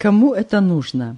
Кому это нужно?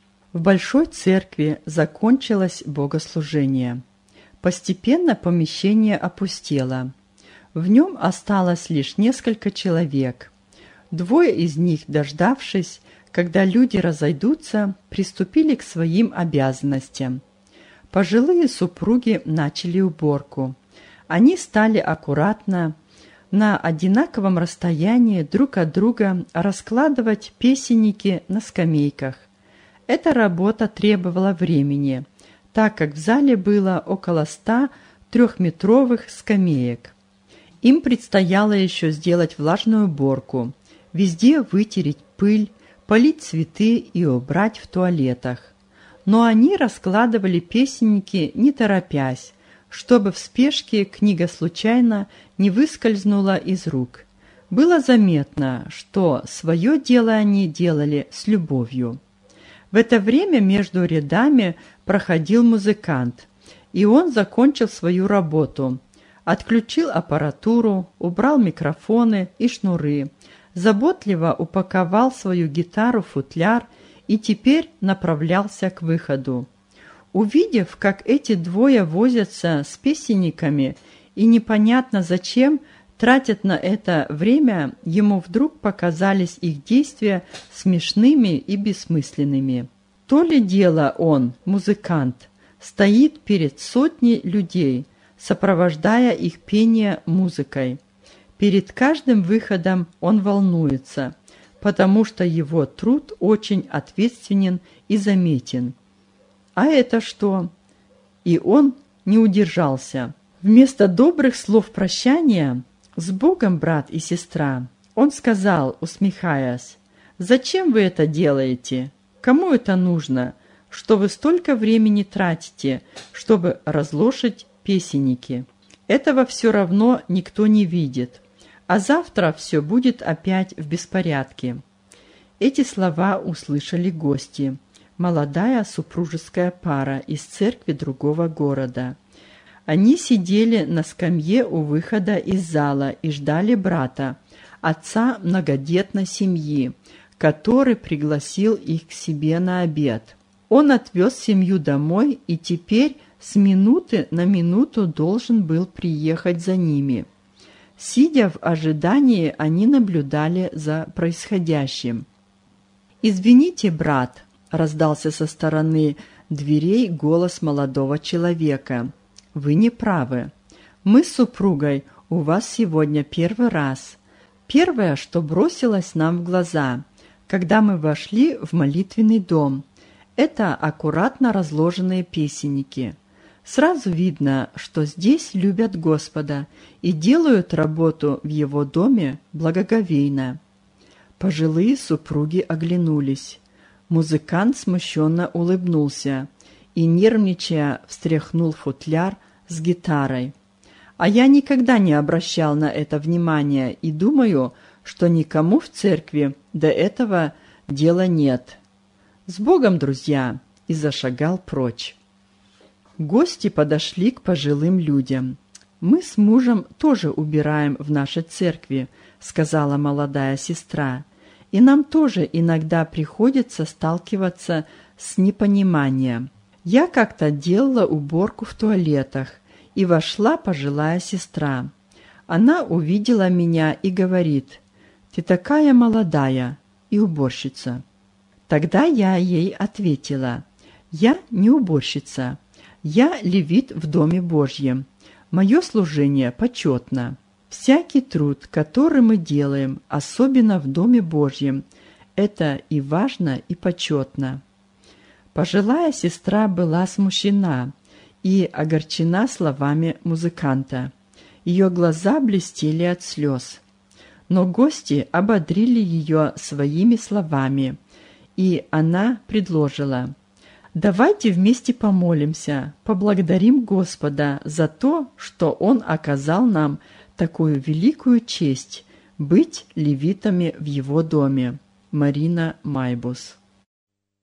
В большой церкви закончилось богослужение. Постепенно помещение опустело. В нем осталось лишь несколько человек. Двое из них, дождавшись, когда люди разойдутся, приступили к своим обязанностям. Пожилые супруги начали уборку. Они стали аккуратно, на одинаковом расстоянии друг от друга раскладывать песенники на скамейках. Эта работа требовала времени, так как в зале было около 100 трехметровых скамеек. Им предстояло еще сделать влажную уборку, везде вытереть пыль, полить цветы и убрать в туалетах. Но они раскладывали песенники не торопясь, чтобы в спешке книга случайно не выскользнула из рук. Было заметно, что свое дело они делали с любовью. В это время между рядами проходил музыкант, и он закончил свою работу. Отключил аппаратуру, убрал микрофоны и шнуры, заботливо упаковал свою гитару в футляр и теперь направлялся к выходу. Увидев, как эти двое возятся с песенниками и непонятно зачем тратят на это время, ему вдруг показались их действия смешными и бессмысленными. То ли дело он, музыкант, стоит перед сотней людей, сопровождая их пение музыкой. Перед каждым выходом он волнуется, потому что его труд очень ответственен и заметен. А это что? И он не удержался. Вместо добрых слов прощания «С Богом, брат и сестра», он сказал, усмехаясь: «Зачем вы это делаете? Кому это нужно, что вы столько времени тратите, чтобы разложить песенники? Этого все равно никто не видит, а завтра все будет опять в беспорядке». Эти слова услышали гости, молодая супружеская пара из церкви другого города. Они сидели на скамье у выхода из зала и ждали брата, отца многодетной семьи, который пригласил их к себе на обед. Он отвез семью домой и теперь с минуты на минуту должен был приехать за ними. Сидя в ожидании, они наблюдали за происходящим. «Извините, брат», — раздался со стороны дверей голос молодого человека, — «вы не правы. Мы с супругой у вас сегодня первый раз. Первое, что бросилось нам в глаза, когда мы вошли в молитвенный дом, это аккуратно разложенные песенники. Сразу видно, что здесь любят Господа и делают работу в Его доме благоговейно». Пожилые супруги оглянулись. Музыкант смущенно улыбнулся и, нервничая, встряхнул футляр с гитарой. «А я никогда не обращал на это внимания и думаю, что никому в церкви до этого дела нет. С Богом, друзья!» и зашагал прочь. Гости подошли к пожилым людям. «Мы с мужем тоже убираем в нашей церкви», — сказала молодая сестра, «и нам тоже иногда приходится сталкиваться с непониманием. Я как-то делала уборку в туалетах, и вошла пожилая сестра. Она увидела меня и говорит: «Ты такая молодая и уборщица». Тогда я ей ответила: «Я не уборщица, я левит в Доме Божьем. Мое служение почетно. Всякий труд, который мы делаем, особенно в Доме Божьем, это и важно, и почетно». Пожилая сестра была смущена и огорчена словами музыканта. Ее глаза блестели от слез. Но гости ободрили ее своими словами, и она предложила: «Давайте вместе помолимся, поблагодарим Господа за то, что Он оказал нам такую великую честь быть левитами в Его доме». Марина Майбус.